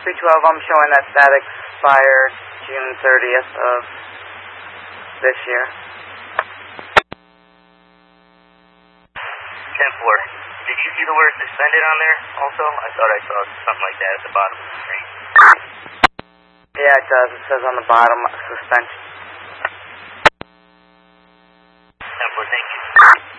312, I'm showing that that expired June 30th of this year. 10-4. Did you see the word suspended on there also? I thought I saw something like that at the bottom of the screen. Yeah, it does. It says on the bottom, suspension.